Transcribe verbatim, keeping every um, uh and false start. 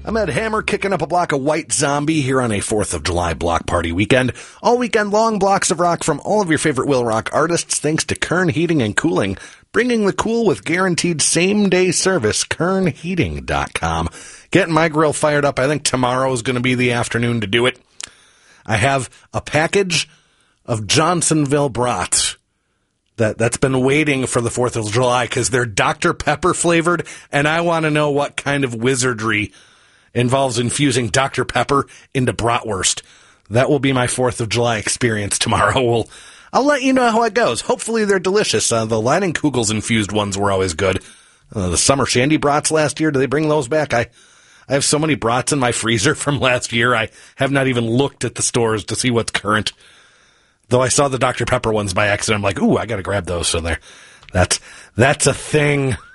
I'm Ed Hammer, kicking up a block of White Zombie here on a fourth of July block party weekend. All weekend long, blocks of rock from all of your favorite Will Rock artists, thanks to Kern Heating and Cooling, bringing the cool with guaranteed same-day service, kern heating dot com. Getting my grill fired up. I think tomorrow is going to be the afternoon to do it. I have a package of Johnsonville brats that, that's been waiting for the fourth of July because they're Doctor Pepper flavored, and I want to know what kind of wizardry involves infusing Doctor Pepper into bratwurst. That will be my fourth of July experience tomorrow. We'll, I'll let you know how it goes. Hopefully they're delicious. Uh, the Leinenkugels infused ones were always good. Uh, the summer shandy brats last year, do they bring those back? I, I have so many brats in my freezer from last year, I have not even looked at the stores to see what's current. Though I saw the Doctor Pepper ones by accident, I'm like, ooh, I gotta grab those. So there, that's, that's a thing.